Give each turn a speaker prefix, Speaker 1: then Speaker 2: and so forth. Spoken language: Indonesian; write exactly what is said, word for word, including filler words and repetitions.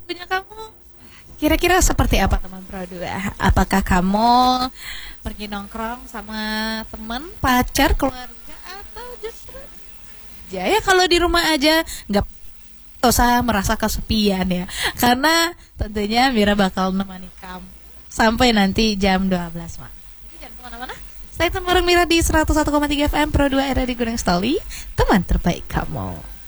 Speaker 1: waktunya kamu kira-kira seperti apa teman Pro dua? Apakah kamu pergi nongkrong sama teman, pacar, keluarga, atau justru ya, ya kalau di rumah aja nggak usah merasa kesepian ya, karena tentunya Mira bakal menemani kamu sampai nanti jam dua belas malam. Jadi jangan kemana-mana, stay tune bareng Mira di seratus satu koma tiga F M Pro dua era di Gunung Stoli, teman terbaik kamu.